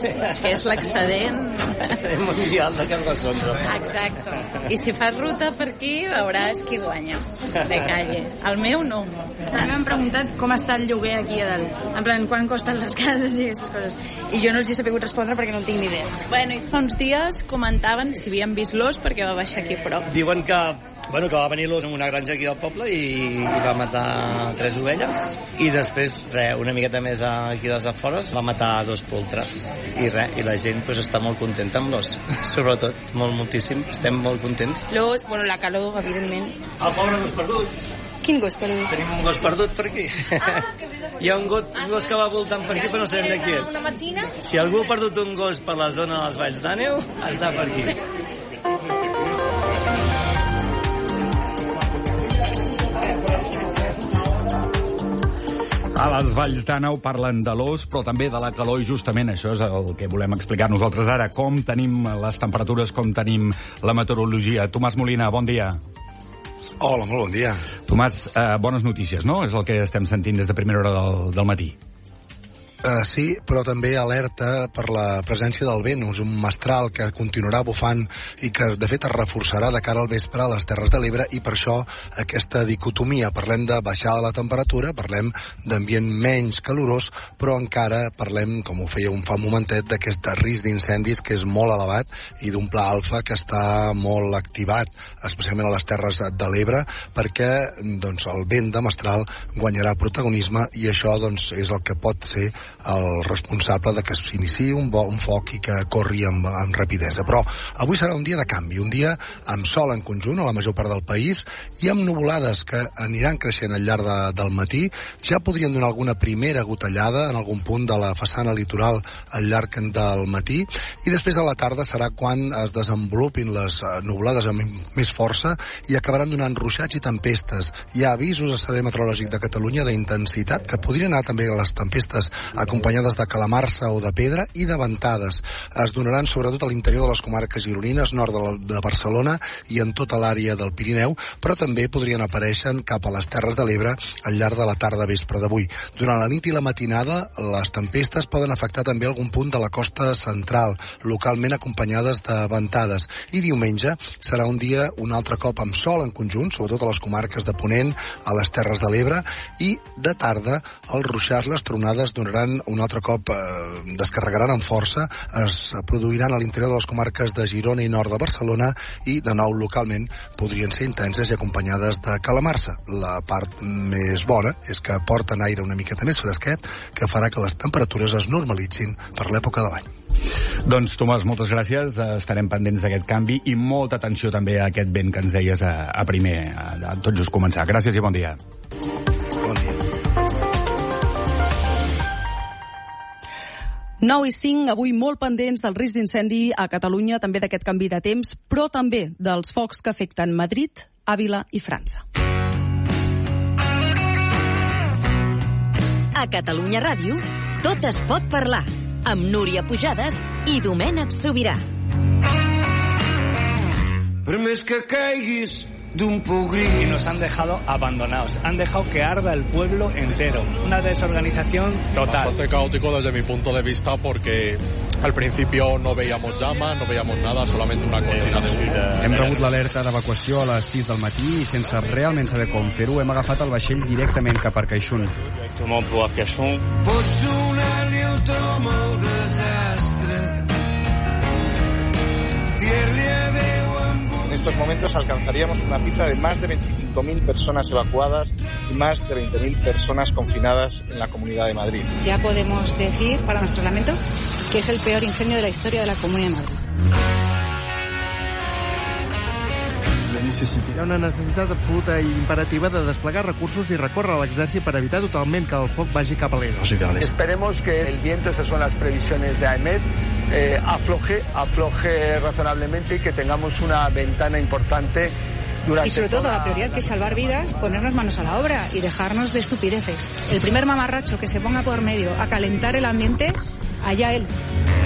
que és l'excedent mundial de Carcassonne. Exacte. I si fas ruta per aquí veuràs qui guanya de calle. El meu no. M'han preguntat com està el lloguer aquí a dalt, en plan quan costen les cases i aquestes coses, i jo no els he sabut respondre perquè no en tinc ni idea. Bueno, i fa uns dies comentaven si havien vist l'os perquè va baixar aquí a prop. Diuen que va venir l'os en una granja aquí del poble i va matar 3 ovelles i després, una miqueta més aquí dels afores, va matar 2 poltres i la gent està molt contenta amb l'os, sobretot, moltíssim, estem molt contents. L'os, la calor, evidentment. El pobre gos perdut. Quin gos perdut? Tenim un gos perdut per aquí. Hi ha un gos que va voltant per aquí però no sabem de qui és. Si algú ha perdut un gos per la zona de les Valls d'Àneu, està per aquí. A les Valls d'Àneu parlen de l'os, però també de la calor, i justament això és el que volem explicar nosaltres ara. Com tenim les temperatures, com tenim la meteorologia. Tomàs Molina, bon dia. Hola, molt bon dia. Tomàs, bones notícies, no? És el que estem sentint des de primera hora del matí. Sí, però també alerta per la presència del vent. És un mestral que continuarà bufant i que, de fet, es reforçarà de cara al vespre a les Terres de l'Ebre, i per això aquesta dicotomia. Parlem de baixar la temperatura, parlem d'ambient menys calorós, però encara parlem, com ho feia fa un momentet, d'aquest risc d'incendis que és molt elevat i d'un pla alfa que està molt activat, especialment a les Terres de l'Ebre, perquè el vent de mestral guanyarà protagonisme, i això és el que pot ser el responsable de que s'iniciï un foc i que corri amb rapidesa. Però avui serà un dia de canvi, un dia amb sol en conjunt a la major part del país i amb nuvolades que aniran creixent al llarg del matí. Ja podrien donar alguna primera gotellada en algun punt de la façana litoral al llarg del matí, i després a la tarda serà quan es desenvolupin les nuvolades amb més força i acabaran donant ruixats i tempestes. Hi ha avisos al Servei Meteorològic de Catalunya d'intensitat, que podrien anar també a les tempestes acompanyades de calamarsa o de pedra i de ventades. Es donaran sobretot a l'interior de les comarques gironines, nord de Barcelona i en tota l'àrea del Pirineu, però també podrien aparèixer cap a les Terres de l'Ebre al llarg de la tarda vespre d'avui. Durant la nit i la matinada, les tempestes poden afectar també algun punt de la costa central, localment acompanyades de ventades. I diumenge serà un dia un altre cop amb sol en conjunt, sobretot a les comarques de Ponent, a les Terres de l'Ebre, i de tarda els ruixats, les tronades donaran un altre cop, descarregaran amb força, es produiran a l'interior de les comarques de Girona i nord de Barcelona, i de nou localment podrien ser intenses i acompanyades de calamarsa. La part més bona és que porten aire una miqueta més fresquet, que farà que les temperatures es normalitzin per l'època de l'any. Doncs, Tomàs, moltes gràcies. Estarem pendents d'aquest canvi i molta atenció també a aquest vent que ens deies a tot just començar. Gràcies i bon dia. Bon dia. 9 i 5, avui molt pendents del risc d'incendi a Catalunya, també d'aquest canvi de temps, però també dels focs que afecten Madrid, Àvila i França. A Catalunya Ràdio, tot es pot parlar, amb Núria Pujades i Domènec Sobirà. Per més que caiguis d'un pugrí. Y nos han dejado abandonados, han dejado que arda el pueblo entero, una desorganización total. Bastante caótico desde mi punto de vista, porque al principio no veíamos llama, no veíamos nada, solamente una cortina de humo. Hem rebut l'alerta d'evacuació a les 6 del matí i sense realment saber com fer-ho hem agafat el vaixell directament cap a Arcaixun. Directement pour Arcachon. Pots donar-li el tom al desastre, dir-li adéu. En estos momentos alcanzaríamos una cifra de más de 25.000 personas evacuadas y más de 20.000 personas confinadas en la Comunidad de Madrid. Ya podemos decir, para nuestro lamento, que es el peor incendio de la historia de la Comunidad de Madrid. Hi ha una necessitat absoluta i imperativa de desplegar recursos i recórrer a l'exèrcit per evitar totalment que el foc vagi cap a l'est. Esperemos que el viento, esas son las previsiones de AEMET, afloje razonablemente y que tengamos una ventana importante durante. Y sobre todo, la prioridad que es salvar vidas, ponernos manos a la obra y dejarnos de estupideces. El primer mamarracho que se ponga por medio a calentar el ambiente, allá él.